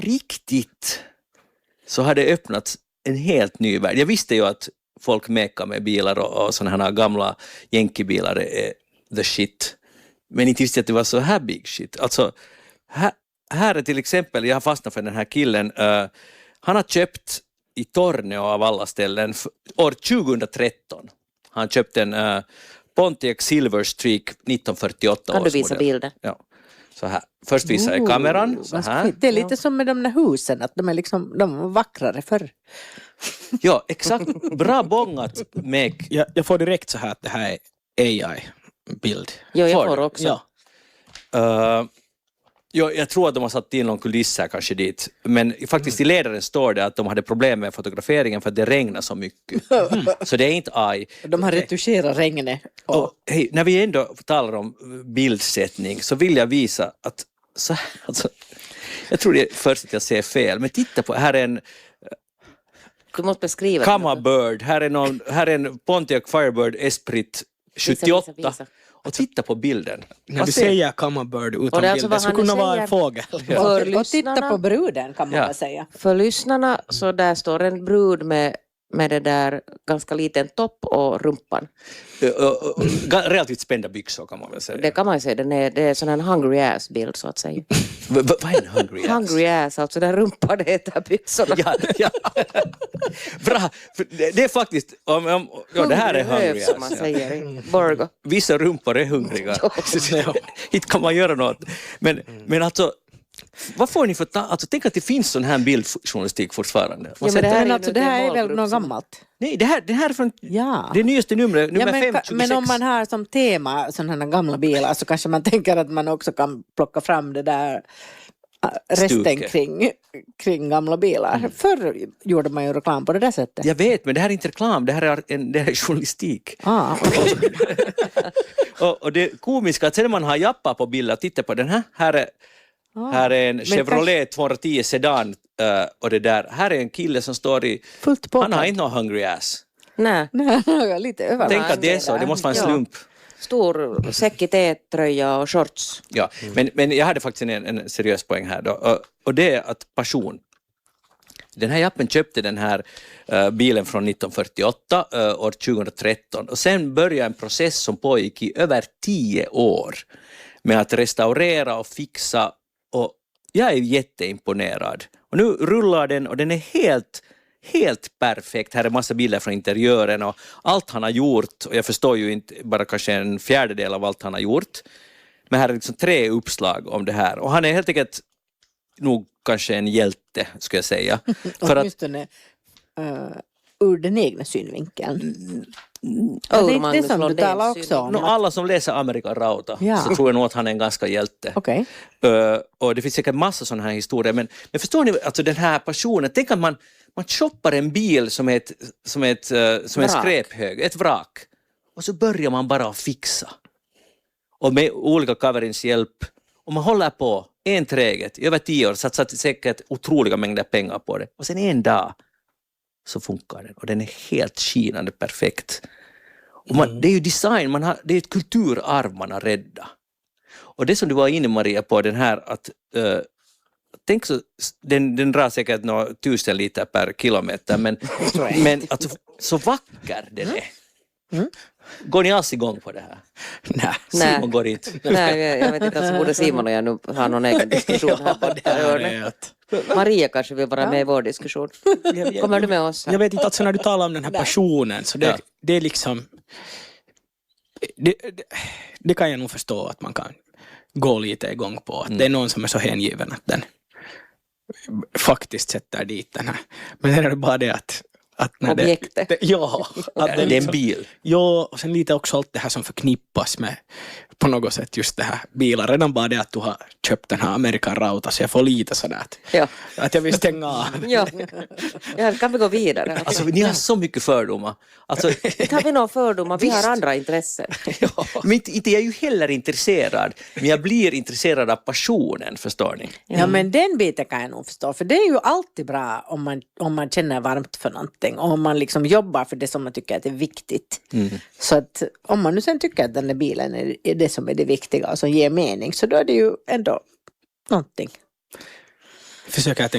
riktigt så har det öppnats en helt ny värld. Jag visste ju att folk mekar med bilar och sådana här gamla jänkibilar är the shit. Men inte visste jag att det var så här big shit. Alltså, här är till exempel, jag har fastnat för den här killen, han har köpt i Torneo av alla ställen år 2013. Han köpte en Pontiac Silverstreak 1948 Kan du års visa modell. bilden? Ja. Så här. Först visar jag kameran. Så här. Det är lite som med de där husen, att de är liksom, de var vackrare förr. Ja, exakt. Bra bångat mek. Jag får direkt så här att det här är AI-bild. Jo, jag Får får du? också. Ja. Jag tror att de har satt in någon kuliss här kanske dit. Men faktiskt i ledaren står det att de hade problem med fotograferingen för att det regnar så mycket. Så det är inte AI. De har retuscherat regnet. Och hej, när vi ändå talar om bildsättning så vill jag visa att så här, alltså, jag tror det är först att jag ser fel, men titta på, här är en Du måste beskriva. Kama Bird, här är en Pontiac Firebird Esprit 78. Visa. Och titta på bilden. När du säger Kama Bird Och utan det är alltså bild, det vad skulle han kunna vara säger. en fågel. För Och titta på lyssnarna, bruden kan man Ja. väl säga. för lyssnarna så där står en brud med det där ganska liten topp och rumpan. Relativt spända byxor kan man väl säga. Det kan man ju säga, det är sån en hungry ass bild så att säga. Vad är en hungry ass? Hungry ass, alltså den rumpan det heter byxorna. Ja. Bra, för det är faktiskt ja, det här är hungry röv, som man ass. Ja. säger i Borgo. Vissa rumpor är hungriga. Inte kan man göra något. Men alltså, vad får ni för alltså tänk att det finns sån här bildjournalistik fortfarande. Ja, men det här är Men ju alltså nu det här till är väl målgrupp något som- gammalt? Nej, det här är från Ja. det nyaste numret, nummer Ja, 526. men om man har som tema sådana här gamla bilar så kanske man tänker att man också kan plocka fram det där resten Stuket. kring gamla bilar. Förr gjorde man ju reklam på det där sättet. Jag vet, men det här är inte reklam, det här är journalistik. Okay. Och det komiska att sen när man har jappar på bilder, titta på den här är en Chevrolet 210 sedan och det där, här är en kille som står i, Fullt på. han har inte någon hungry ass. Nej, Lite över. Tänk att det är så, det måste vara en Ja. slump. stor säck i tröja och shorts. Ja, men jag hade faktiskt en seriös poäng här då, och det är att passion. Den här jappen köpte den här bilen från 1948 år 2013 och sen började en process som pågick i över 10 år med att restaurera och fixa, och jag är jätteimponerad. Och nu rullar den och den är helt perfekt. Här är massa bilder från interiören och allt han har gjort, och jag förstår ju inte bara kanske en fjärdedel av allt han har gjort, men här är liksom 3 uppslag om det här, och han är helt enkelt nog kanske en hjälte, skulle jag säga. För att Åtminstone ur den egna synvinkeln. Ja, det är Magnus det som du Lundéns talar också om. alla som läser Amerikan Rauta Ja. så tror jag nog att han är en ganska hjälte. Okej. Och det finns säkert massa sådana här historier, men förstår ni alltså den här passionen, tänk att man shoppar en bil som en skräphög, ett vrak, och så börjar man bara fixa. Och med olika coverins hjälp, och man håller på enträget i över 10 år, satsat säkert otroliga mängder pengar på det, och sen en dag så funkar den och den är helt skinande perfekt. Och det är ju design, det är ett kulturarv man har räddat. Och det som du var inne, Maria, på den här att tänk så, den drar säkert några 1000 liter per kilometer, men alltså, så vacker den är. Går ni alls igång på det här? Nej. Simon går inte. Nej, jag vet inte, alltså borde Simon och jag nu ha någon egen diskussion här på det här hörnet. är att... Maria kanske vill vara med i vår diskussion. Kommer du med oss här? Jag vet inte, alltså när du talar om den här passionen så det är liksom det kan jag nog förstå att man kan gå lite igång på, att det är någon som är så hängiven att den faktiskt sätter dit den här, men det är bara det att när objektet. det Det är en bil. Ja, och sen lite också allt det här som förknippas med på något sätt just det här bilar. Redan bara det att du har köpt den här Amerikan Rauta, så jag får lite sådär att jag vill stänga av. Ja, kan vi gå vidare? Alltså ni har så mycket fördomar. Alltså, Inte har vi några fördomar, vi Visst. har andra intressen. men inte jag är ju heller intresserad, men jag blir intresserad av passionen, förstår ni? Ja, men den biten kan jag nog förstå, för det är ju alltid bra om man känner varmt för någonting och om man liksom jobbar för det som man tycker att är viktigt. Så att om man nu sen tycker att den där bilen är det som är det viktiga och som ger mening, så då är det ju ändå någonting. Försöker jag